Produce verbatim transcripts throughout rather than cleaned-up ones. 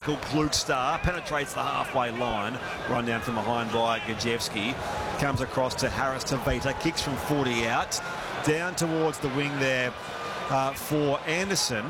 Nickel Klugstar penetrates the halfway line. Run down from behind by Gajewski. Comes across to Harris Tavita. Kicks from forty out. Down towards the wing there uh, for Anderson.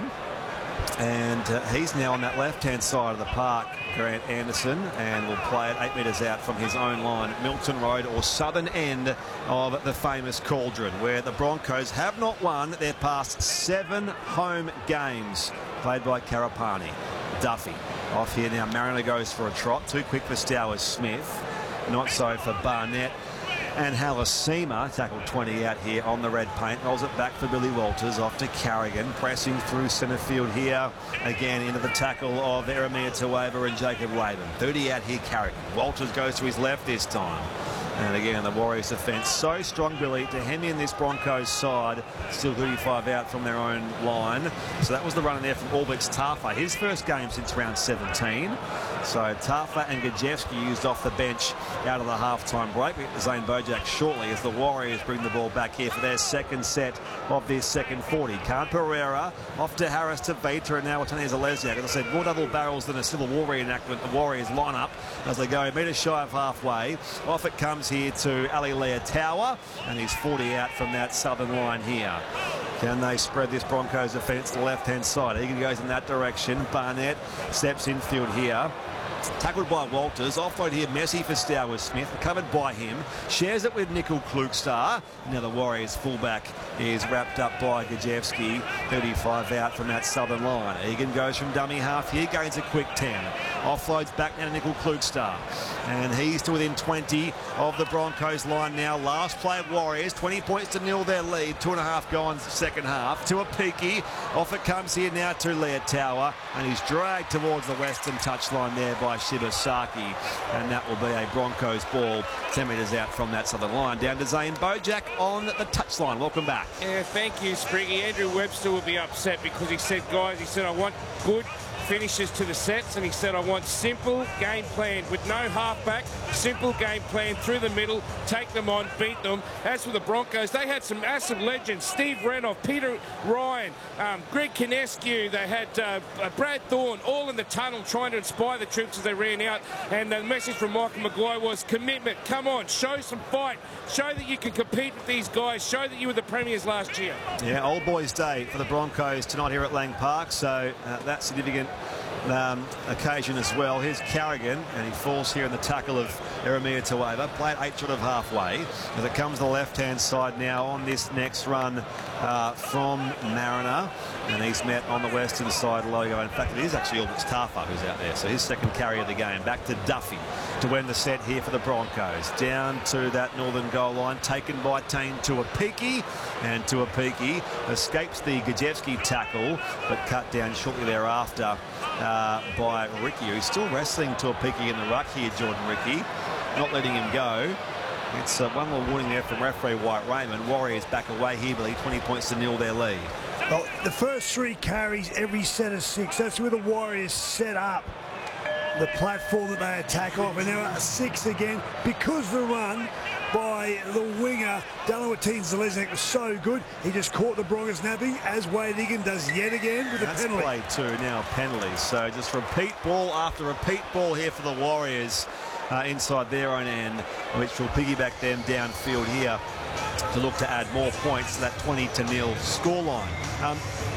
And uh, he's now on that left-hand side of the park, Grant Anderson, and will play it eight metres out from his own line, Milton Road, or southern end of the famous Cauldron, where the Broncos have not won their past seven home games, played by Karapani. Duffy off here now. Mariner goes for a trot. Too quick for Stowers Smith. Not so for Barnett. And Halasima, tackled twenty out here on the red paint, rolls it back for Billy Walters, off to Carrigan, pressing through centre field here, again into the tackle of Eremia Taweva and Jacob Laban. thirty out here, Carrigan. Walters goes to his left this time. And again, the Warriors defence so strong, Billy, to hem in this Broncos side. Still thirty-five out from their own line. So that was the run in there from Albrecht Tafa. His first game since round seventeen. So Tafa and Gajewski used off the bench out of the half-time break. We get to Zane Bojack shortly as the Warriors bring the ball back here for their second set of this second forty. Khan Pereira off to Harris Tavita, and now Watani Zalesiak. As I said, more double barrels than a Civil War reenactment. The Warriors line up as they go a metre shy of halfway. Off it comes here to Ali Leotawa, and he's forty out from that southern line here. Can they spread this Broncos defence to the left-hand side? Egan goes in that direction. Barnett steps infield here. Tackled by Walters. Offload here, Messi for Stowers Smith. Covered by him. Shares it with Nickel Klugstar. Now the Warriors fullback is wrapped up by Gajewski. thirty-five out from that southern line. Egan goes from dummy half here. Gains a quick ten. Offloads back now to Nickel Klugstar. And he's to within twenty of the Broncos line now. Last play of Warriors. twenty points to nil their lead. Two and a half gone second half. To a Peaky. Off it comes here now to Leotawa. And he's dragged towards the western touchline there by Shibasaki, and that will be a Broncos ball ten metres out from that southern line. Down to Zane Bojack on the touchline. Welcome back. Yeah, thank you, Spriggy. Andrew Webster will be upset because he said, guys, he said, I want good finishes to the sets, and he said, I want simple game plan with no halfback, simple game plan through the middle, take them on, beat them. As for the Broncos, they had some massive legends. Steve Renoff, Peter Ryan, um, Greg Kinescu, they had uh, Brad Thorne, all in the tunnel trying to inspire the troops as they ran out. And the message from Michael Maguire was commitment. Come on, show some fight. Show that you can compete with these guys. Show that you were the premiers last year. Yeah, old boys' day for the Broncos tonight here at Lang Park. So uh, that's significant Um, occasion as well. Here's Carrigan, and he falls here in the tackle of Eremia Taweva. Played eight short of halfway as it comes to the left-hand side now on this next run uh, from Mariner, and he's met on the western side logo. In fact, it is actually Albrecht Tafa who's out there, so his second carry of the game. Back to Duffy to win the set here for the Broncos. Down to that northern goal line, taken by Tane Tuapiki, and Tuapiki escapes the Gajewski tackle, but cut down shortly thereafter Uh, by Ricky, who's still wrestling to a Peaky in the ruck here, Jordan Ricky, not letting him go. It's uh, one more warning there from referee White Raymond. Warriors back away here, Billy, twenty points to nil their lead. Well, the first three carries, every set of six. That's where the Warriors set up the platform that they attack off, and now a six again because the run by the winger Dalawatine Zalesnik was so good. He just caught the Broncos napping, as Wade Egan does yet again with a That's penalty. Play two now, penalties. So just repeat ball after repeat ball here for the Warriors uh, inside their own end, which will piggyback them downfield here to look to add more points to that twenty to nil scoreline. Um,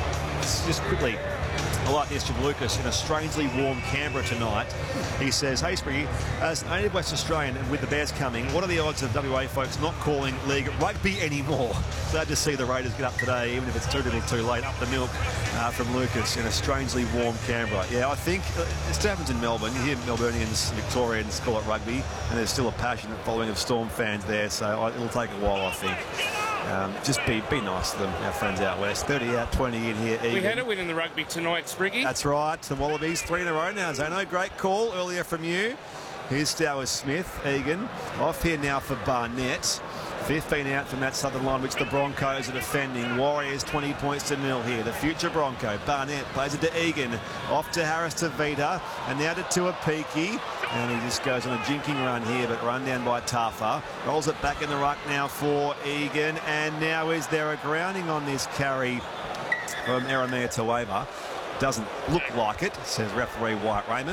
just quickly, I like this from Lucas in a strangely warm Canberra tonight. He says, hey Spriggy, as a native West Australian and with the Bears coming, what are the odds of W A folks not calling league rugby anymore? Glad to see the Raiders get up today, even if it's too little too late. Up the milk uh, from Lucas in a strangely warm Canberra. Yeah, I think uh, it still happens in Melbourne. You hear Melburnians, Victorians call it rugby, and there's still a passionate following of Storm fans there, so I, it'll take a while, I think. Um, just be be nice to them, our friends out west. thirty out, twenty in here. Egan. We had a win in the rugby tonight, Spriggy. That's right. The Wallabies, three in a row now. Zano, great call earlier from you. Here's Stowers Smith, Egan. Off here now for Barnett. fifteen out from that southern line, which the Broncos are defending. Warriors twenty points to nil here. The future Bronco. Barnett plays it to Egan. Off to Harris Tavita. And now to Tuapiki. And he just goes on a jinking run here, but run down by Tafa. Rolls it back in the ruck now for Egan. And now is there a grounding on this carry from Eremia Taweva? Doesn't look like it, says referee White Raymond.